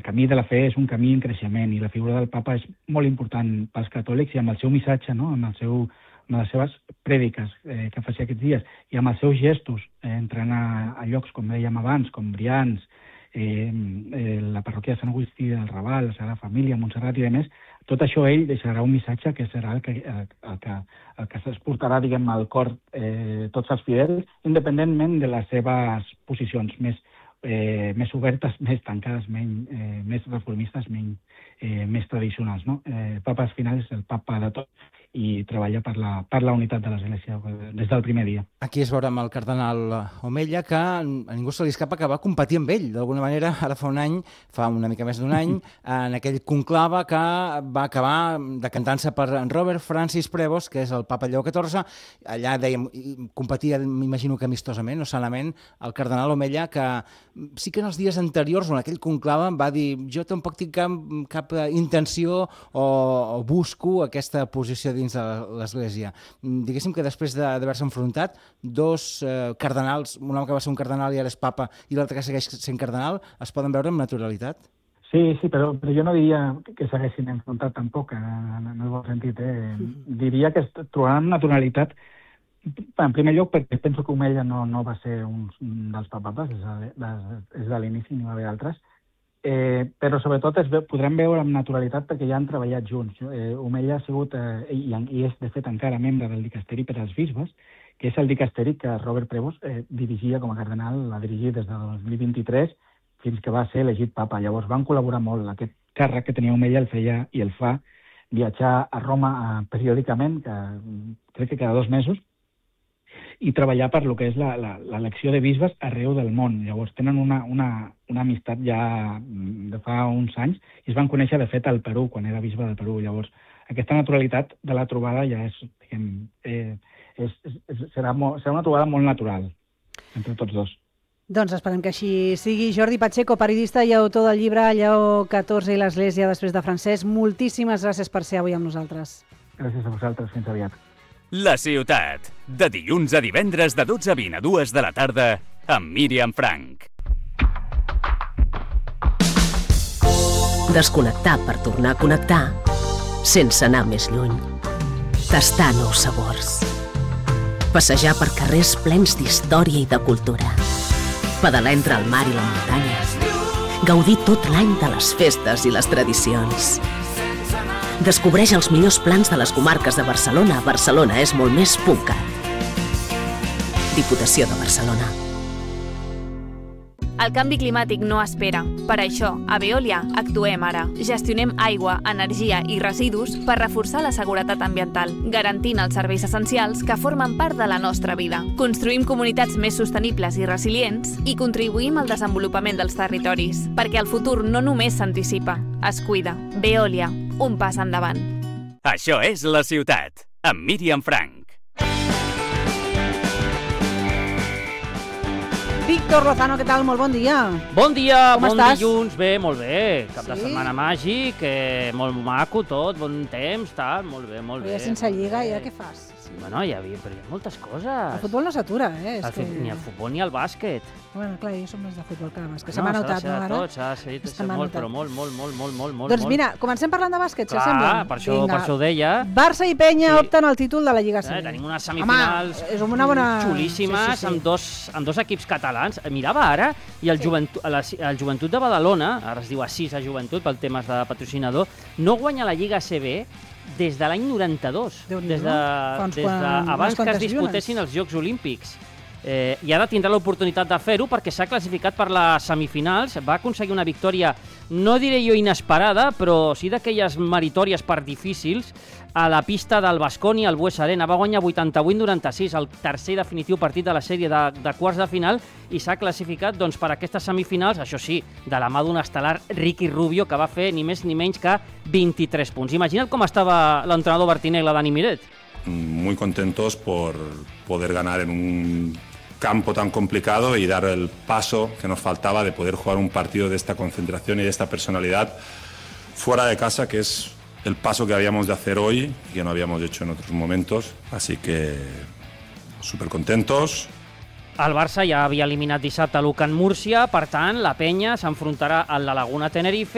camí de la fe és un camí en creixement i la figura del papa és molt important pels catòlics i amb el seu missatge, no? Amb les seves prèdiques que faci aquests dies i amb els seus gestos, entrant a llocs, com dèiem abans, com Brians, la parròquia de Sant Agustí del Raval, la Sagrada Família, Montserrat i demés, tot això ell deixarà un missatge que serà el que s'exportarà, diguem, al cor tots els fidels, independentment de les seves posicions més obertes, més tancades, més reformistes, més tradicionals, no? El papa al final és el papa de tot i treballa per la unitat de l'Església des del primer dia. Aquí es veurà amb el cardenal Omella que a ningú se li escapa que va competir amb ell, d'alguna manera, ara fa una mica més d'un any, en aquell conclave que va acabar decantant-se per Robert Francis Prevost, que és el papa Lleó XIV. Allà, dèiem, competia, m'imagino que amistosament, no solament, el cardenal Omella, que sí que en els dies anteriors, en aquell conclave, va dir jo tampoc tinc cap intenció o busco aquesta posició dins de l'Església. Diguéssim que després d'haver-se enfrontat, dos cardenals, un home que va ser un cardenal i ara és papa i l'altre que segueix sent cardenal, es poden veure amb naturalitat? Sí, però jo no diria que s'haguessin enfrontat tampoc, en el bon sentit. Diria que es trobaran amb naturalitat, en primer lloc, perquè penso que Omella no va ser un dels papapes, és de l'inici, n'hi va haver altres, però sobretot podrem veure amb naturalitat perquè ja han treballat junts. Omella ha sigut, i és de fet encara membre del dicasteri per als bisbes, que és el dicasteri que Robert Prevost dirigia com a cardenal, l'ha dirigit des de 2023 fins que va ser elegit papa. Llavors van col·laborar molt. Aquest càrrec que tenia Omella el feia i el fa viatjar a Roma periòdicament, crec que cada 2 mesos, i treballar per lo que és l'elecció de bisbes arreu del món. Llavors tenen una amistat ja de fa uns anys i es van conèixer, de fet, al Perú, quan era bisbe del Perú. Llavors, aquesta naturalitat de la trobada ja serà una trobada molt natural entre tots dos. Doncs esperem que així sigui. Jordi Pacheco, periodista i autor del llibre Lleó XIV i l'Església després de Francesc, moltíssimes gràcies per ser avui amb nosaltres. Gràcies a vosaltres, fins aviat. La Ciutat, de dilluns a divendres de 12:20 a 2 de la tarda, amb Míriam Frank. Desconnectar per tornar a connectar, sense anar més lluny. Tastar nous sabors. Passejar per carrers plens d'història i de cultura. Pedalar entre el mar i la muntanya. Gaudir tot l'any de les festes i les tradicions. Descobreix els millors plans de les comarques de Barcelona. Barcelona és molt més .cat. Diputació de Barcelona. El canvi climàtic no espera. Per això, a Veolia actuem ara. Gestionem aigua, energia i residus per reforçar la seguretat ambiental, garantint els serveis essencials que formen part de la nostra vida. Construïm comunitats més sostenibles i resilients i contribuïm al desenvolupament dels territoris, perquè el futur no només s'anticipa, es cuida. Veolia, un pas endavant. Això és La Ciutat, amb Míriam Frank. Víctor Lozano, què tal? Molt bon dia. Bon dia, com bon estàs? Dilluns. Bé, molt bé. Cap de setmana màgic, molt maco tot, bon temps, tal, molt bé, molt bé. Ja sense lliga, ja què fas? Bueno, però hi ha moltes coses. El futbol no s'atura, Ni el futbol ni el bàsquet. Bueno, clar, jo som més de futbol que de bàsquet. Se m'ha notat, no, ara? S'ha de ser molt, però molt. Doncs mira, comencem parlant de bàsquet, si et sembla. Per això ho deia. Barça i Penya opten al títol de la Lliga CB. Tenim unes semifinals xulíssimes amb dos equips catalans. Mirava ara, i el Joventut de Badalona, ara es diu Assís a Joventut pel temes de patrocinador, no guanya la Lliga CB des de l'any 92, des abans que es disputessin els Jocs Olímpics. I ara tindrà l'oportunitat de fer-ho perquè s'ha classificat per les semifinals, va aconseguir una victòria, no diré jo inesperada, però sí d'aquelles meritòries per difícils, a la pista del Baskonia, al Bues Arena. Va guanyar 88-96, el tercer i definitiu partit de la sèrie de quarts de final, i s'ha classificat per aquestes semifinals, això sí, de la mà d'un estel·lar Ricky Rubio, que va fer ni més ni menys que 23 punts. Imagina't com estava l'entrenador Bertinegla, Dani Miret. Muy contentos por poder ganar en un campo tan complicado y dar el paso que nos faltaba de poder jugar un partido de esta concentración y de esta personalidad fuera de casa, que es el paso que habíamos de hacer hoy y que no habíamos hecho en otros momentos. Así que súper contentos. El Barça ja havia eliminat dissabte l'UCAN Múrcia, per tant, la Penya s'enfrontarà a la Laguna Tenerife